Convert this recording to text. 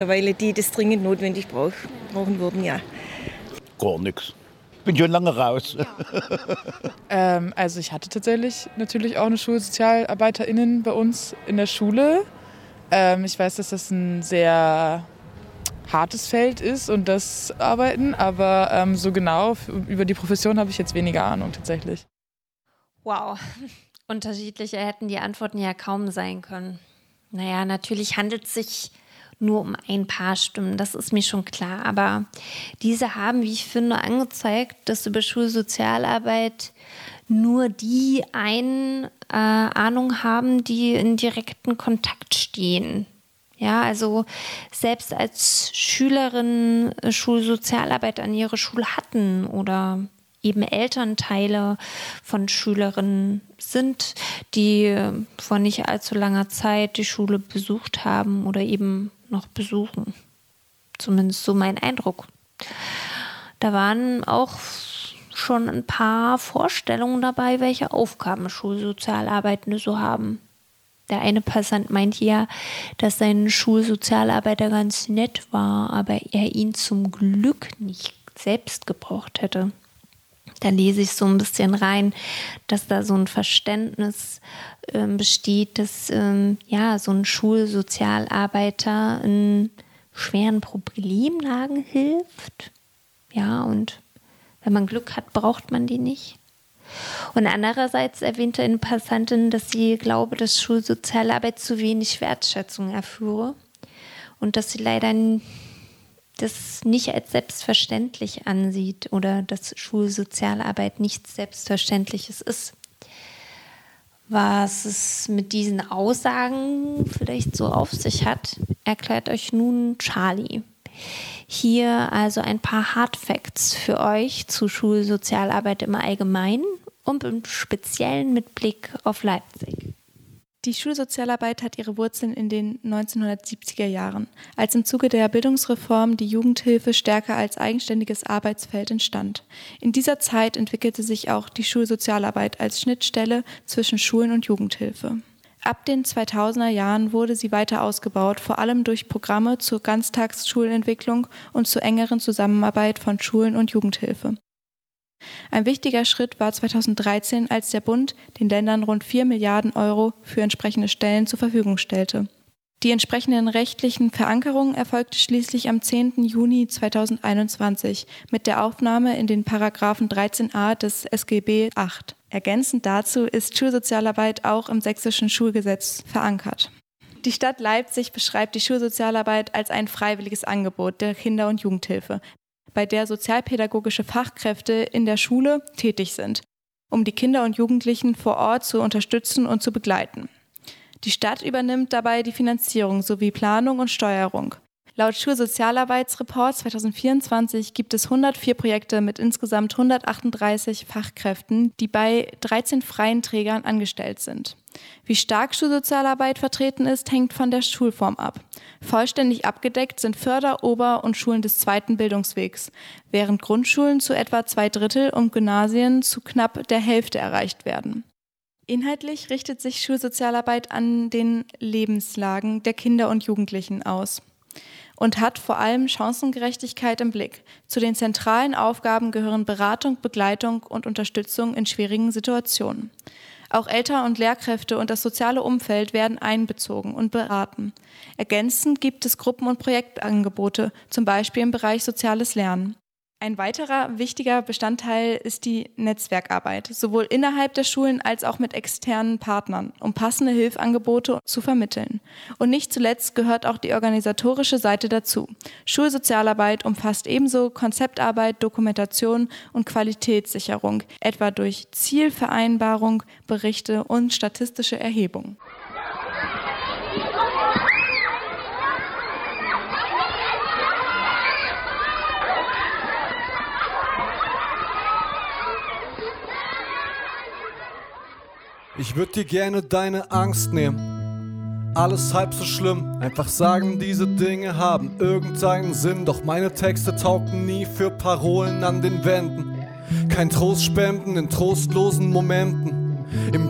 Weil die das dringend notwendig brauchen würden, ja. Gar nichts. Bin schon lange raus. Also ich hatte tatsächlich natürlich auch eine SchulsozialarbeiterInnen bei uns in der Schule. Ich weiß, dass das ein sehr hartes Feld ist und das Arbeiten, aber so genau über die Profession habe ich jetzt weniger Ahnung tatsächlich. Wow, unterschiedlicher hätten die Antworten ja kaum sein können. Naja, natürlich handelt es sich nur um ein paar Stimmen, das ist mir schon klar. Aber diese haben, wie ich finde, angezeigt, dass über Schulsozialarbeit nur die eine Ahnung haben, die in direkten Kontakt stehen. Ja, also selbst als Schülerin Schulsozialarbeit an ihrer Schule hatten oder eben Elternteile von Schülerinnen sind, die vor nicht allzu langer Zeit die Schule besucht haben oder eben noch besuchen. Zumindest so mein Eindruck. Da waren auch schon ein paar Vorstellungen dabei, welche Aufgaben Schulsozialarbeitende so haben. Der eine Passant meinte ja, dass sein Schulsozialarbeiter ganz nett war, aber er ihn zum Glück nicht selbst gebraucht hätte. Da lese ich so ein bisschen rein, dass da so ein Verständnis besteht, dass so ein Schulsozialarbeiter in schweren Problemlagen hilft. Ja, und wenn man Glück hat, braucht man die nicht. Und andererseits erwähnte eine Passantin, dass sie glaube, dass Schulsozialarbeit zu wenig Wertschätzung erführe und dass sie leider das nicht als selbstverständlich ansieht oder dass Schulsozialarbeit nichts Selbstverständliches ist. Was es mit diesen Aussagen vielleicht so auf sich hat, erklärt euch nun Charlie. Hier also ein paar Hard Facts für euch zu Schulsozialarbeit im Allgemeinen und im Speziellen mit Blick auf Leipzig. Die Schulsozialarbeit hat ihre Wurzeln in den 1970er Jahren, als im Zuge der Bildungsreform die Jugendhilfe stärker als eigenständiges Arbeitsfeld entstand. In dieser Zeit entwickelte sich auch die Schulsozialarbeit als Schnittstelle zwischen Schulen und Jugendhilfe. Ab den 2000er Jahren wurde sie weiter ausgebaut, vor allem durch Programme zur Ganztagsschulentwicklung und zur engeren Zusammenarbeit von Schulen und Jugendhilfe. Ein wichtiger Schritt war 2013, als der Bund den Ländern rund 4 Milliarden Euro für entsprechende Stellen zur Verfügung stellte. Die entsprechenden rechtlichen Verankerungen erfolgte schließlich am 10. Juni 2021 mit der Aufnahme in den Paragraphen 13a des SGB VIII. Ergänzend dazu ist Schulsozialarbeit auch im sächsischen Schulgesetz verankert. Die Stadt Leipzig beschreibt die Schulsozialarbeit als ein freiwilliges Angebot der Kinder- und Jugendhilfe, bei der sozialpädagogische Fachkräfte in der Schule tätig sind, um die Kinder und Jugendlichen vor Ort zu unterstützen und zu begleiten. Die Stadt übernimmt dabei die Finanzierung sowie Planung und Steuerung. Laut Schulsozialarbeitsreport 2024 gibt es 104 Projekte mit insgesamt 138 Fachkräften, die bei 13 freien Trägern angestellt sind. Wie stark Schulsozialarbeit vertreten ist, hängt von der Schulform ab. Vollständig abgedeckt sind Förder-, Ober- und Schulen des zweiten Bildungswegs, während Grundschulen zu etwa 2/3 und Gymnasien zu knapp der Hälfte erreicht werden. Inhaltlich richtet sich Schulsozialarbeit an den Lebenslagen der Kinder und Jugendlichen aus und hat vor allem Chancengerechtigkeit im Blick. Zu den zentralen Aufgaben gehören Beratung, Begleitung und Unterstützung in schwierigen Situationen. Auch Eltern und Lehrkräfte und das soziale Umfeld werden einbezogen und beraten. Ergänzend gibt es Gruppen- und Projektangebote, zum Beispiel im Bereich soziales Lernen. Ein weiterer wichtiger Bestandteil ist die Netzwerkarbeit, sowohl innerhalb der Schulen als auch mit externen Partnern, um passende Hilfsangebote zu vermitteln. Und nicht zuletzt gehört auch die organisatorische Seite dazu. Schulsozialarbeit umfasst ebenso Konzeptarbeit, Dokumentation und Qualitätssicherung, etwa durch Zielvereinbarung, Berichte und statistische Erhebung. Ich würde dir gerne deine Angst nehmen. Alles halb so schlimm, einfach sagen, diese Dinge haben irgendeinen Sinn. Doch meine Texte taugen nie für Parolen an den Wänden. Kein Trost spenden in trostlosen Momenten. Im